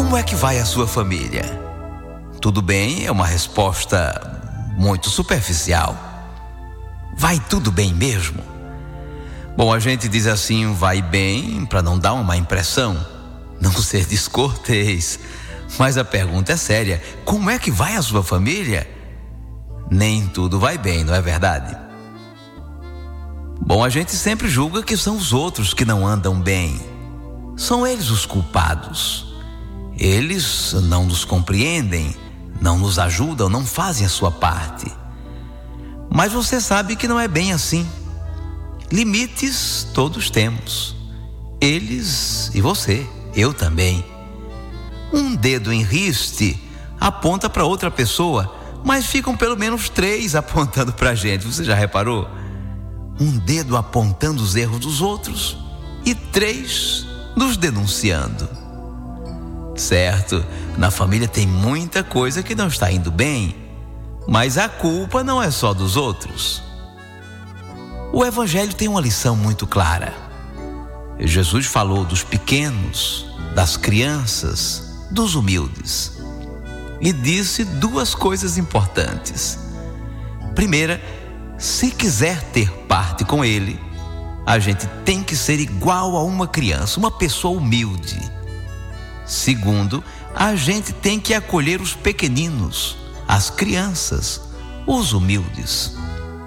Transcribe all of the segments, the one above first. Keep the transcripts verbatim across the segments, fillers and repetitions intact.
Como é que vai a sua família? Tudo bem é uma resposta muito superficial. Vai tudo bem mesmo? Bom, a gente diz assim, vai bem, para não dar uma má impressão, não ser descortês. Mas a pergunta é séria: como é que vai a sua família? Nem tudo vai bem, não é verdade? Bom, a gente sempre julga que são os outros que não andam bem. São eles os culpados. Eles não nos compreendem, não nos ajudam, não fazem a sua parte. Mas você sabe que não é bem assim. Limites todos temos. Eles e você, eu também. Um dedo em riste aponta para outra pessoa, mas ficam pelo menos três apontando para a gente. Você já reparou? Um dedo apontando os erros dos outros e três nos denunciando. Certo, na família tem muita coisa que não está indo bem, mas a culpa não é só dos outros. O Evangelho tem uma lição muito clara. Jesus falou dos pequenos, das crianças, dos humildes, e disse duas coisas importantes. Primeira, se quiser ter parte com ele, a gente tem que ser igual a uma criança, uma pessoa humilde. Segundo, a gente tem que acolher os pequeninos, as crianças, os humildes.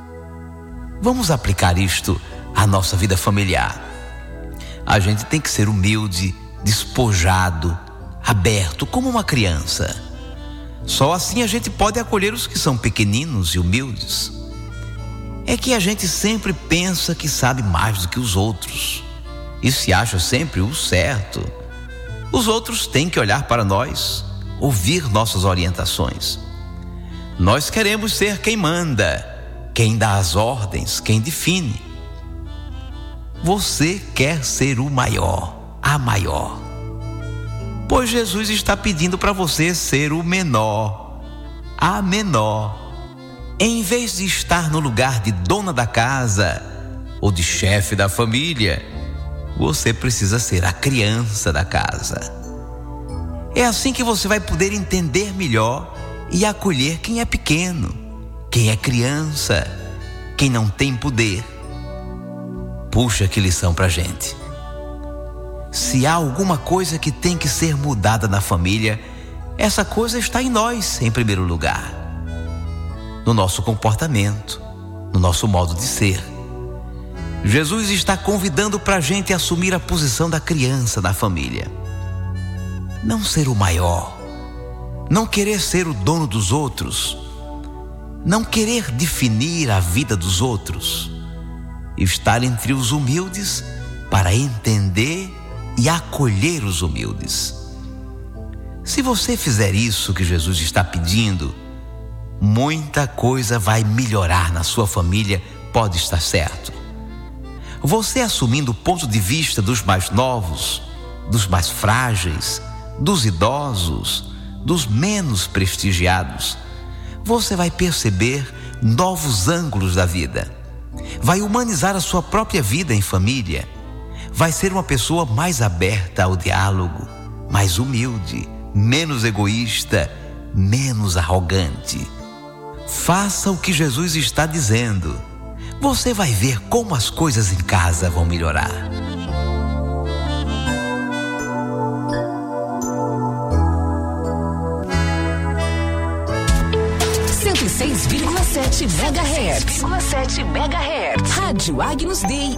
Vamos aplicar isto à nossa vida familiar. A gente tem que ser humilde, despojado, aberto, como uma criança. Só assim a gente pode acolher os que são pequeninos e humildes. É que a gente sempre pensa que sabe mais do que os outros e se acha sempre o certo. Os outros têm que olhar para nós, ouvir nossas orientações. Nós queremos ser quem manda, quem dá as ordens, quem define. Você quer ser o maior, a maior. Pois Jesus está pedindo para você ser o menor, a menor. Em vez de estar no lugar de dona da casa ou de chefe da família, você precisa ser a criança da casa. É assim que você vai poder entender melhor e acolher quem é pequeno, quem é criança, quem não tem poder. Puxa, que lição pra gente. Se há alguma coisa que tem que ser mudada na família, essa coisa está em nós, em primeiro lugar. No nosso comportamento, no nosso modo de ser. Jesus está convidando para a gente assumir a posição da criança da família. Não ser o maior, não querer ser o dono dos outros, não querer definir a vida dos outros, estar entre os humildes para entender e acolher os humildes. Se você fizer isso que Jesus está pedindo, muita coisa vai melhorar na sua família, pode estar certo. Você assumindo o ponto de vista dos mais novos, dos mais frágeis, dos idosos, dos menos prestigiados, você vai perceber novos ângulos da vida. Vai humanizar a sua própria vida em família. Vai ser uma pessoa mais aberta ao diálogo, mais humilde, menos egoísta, menos arrogante. Faça o que Jesus está dizendo. Você vai ver como as coisas em casa vão melhorar. cento e seis vírgula sete megahertz. cento e seis vírgula sete megahertz. Rádio Agnus Dei